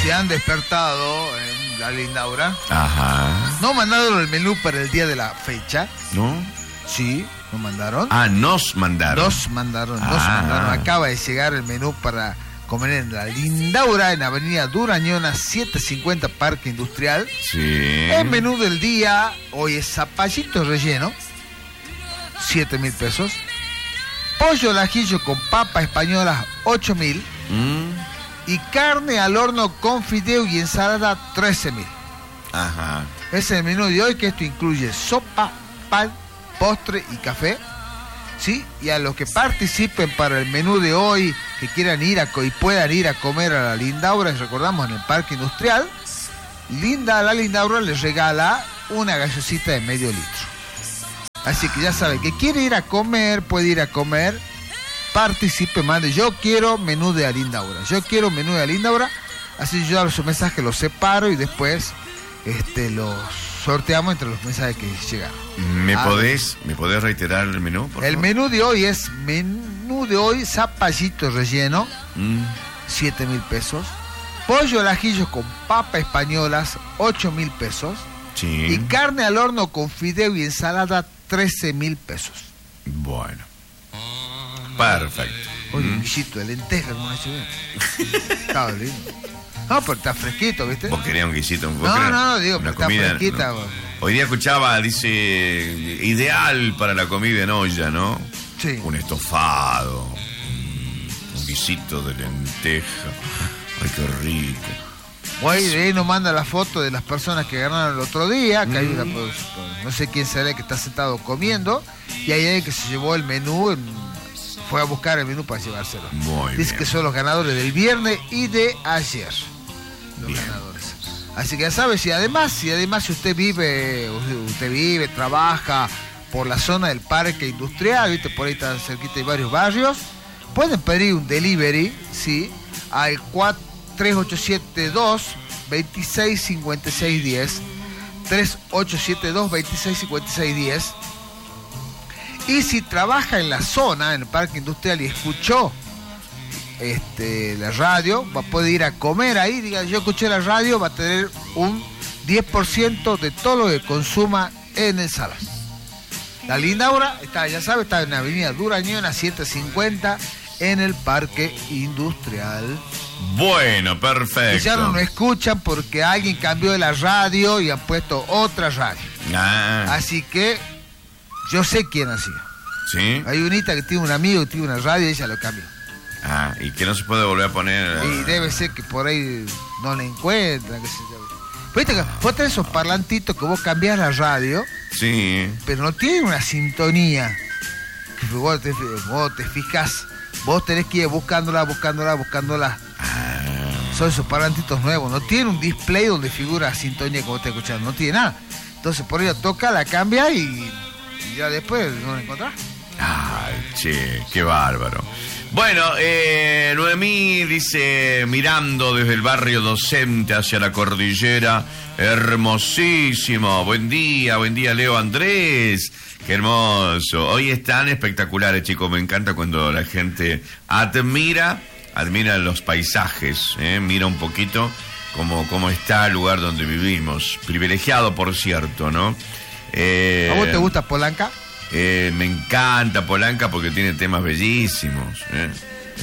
Se han despertado en la Lindaura. Ajá. ¿No mandaron el menú para el día de la fecha? ¿No? Sí, ¿no mandaron? Nos mandaron. Nos mandaron. Acaba de llegar el menú para comer en la Lindaura, en Avenida Durañona 750, Parque Industrial. Sí. El menú del día hoy es zapallito relleno, 7.000 pesos. Pollo al ajillo con papa española, 8.000. Y carne al horno con fideo y ensalada, 13.000. Ajá. Ese es el menú de hoy, que esto incluye sopa, pan, postre y café. ¿Sí? Y a los que participen para el menú de hoy, que quieran ir y puedan ir a comer a la Lindaura, recordamos, en el Parque Industrial, la Lindaura les regala una gaseosita de medio litro. Así que ya saben, que quiere ir a comer, puede ir a comer, participe, mande, yo quiero menú de la Lindaura, así yo a su mensaje los separo y después los sorteamos entre los mensajes que llegaron. ¿Me podés reiterar el menú, por el favor? menú de hoy es zapallito relleno, 7.000 pesos. Pollo al ajillo con papa españolas, 8.000 pesos. Sí. Y carne al horno con fideo y ensalada, 13.000 pesos. Bueno. Perfecto. Oye, un guisito de lenteja, como una chica. Está lindo. No, pero está fresquito, ¿viste? ¿Vos querías un guisito? Digo, pero está fresquita. No. Hoy día escuchaba, dice, ideal para la comida en olla, ¿no? Sí. Un estofado, un guisito de lenteja. Ay, qué rico. Ahí nos manda la foto de las personas que ganaron el otro día, que hay una, no sé quién será, que está sentado comiendo, y hay alguien que se llevó el menú, fue a buscar el menú para llevárselo. Dice bien. Que son los ganadores del viernes y de ayer. Los bien. Ganadores. Así que ya sabes, si además si usted vive, trabaja por la zona del Parque Industrial, ¿viste? Por ahí está cerquita de varios barrios, pueden pedir un delivery, ¿sí? Al 3872-265610, 3872-265610. Y si trabaja en la zona, en el Parque Industrial, y escuchó la radio, va a poder ir a comer ahí. Diga, yo escuché la radio, va a tener un 10% de todo lo que consuma en el salón. La Lindaura está, ya sabe, está en la Avenida Durañona 750, en el Parque Industrial. Bueno, perfecto. Y ya no nos escuchan porque alguien cambió de la radio y han puesto otra radio. Así que yo sé quién ha sido. ¿Sí? Hay unita que tiene un amigo que tiene una radio y ella lo cambió. Y que no se puede volver a poner. Y debe ser que por ahí no la encuentran, qué sé yo. Viste que vos tenés esos parlantitos que vos cambiás la radio. Sí. Pero no tienen una sintonía. Que vos te fijas, vos tenés que ir buscándola. Son esos parlantitos nuevos, no tiene un display donde figura la sintonía que vos estás escuchando, no tiene nada. Entonces por ello toca, la cambia y ya después no la encontrás. Ay, che, qué bárbaro. Bueno, Noemí dice, mirando desde el barrio Docente hacia la cordillera, hermosísimo, buen día Leo Andrés, qué hermoso. Hoy están espectaculares, chicos, me encanta cuando la gente admira los paisajes, mira un poquito cómo está el lugar donde vivimos, privilegiado por cierto, ¿no? ¿A vos te gusta Polanca? Me encanta Polanca porque tiene temas bellísimos.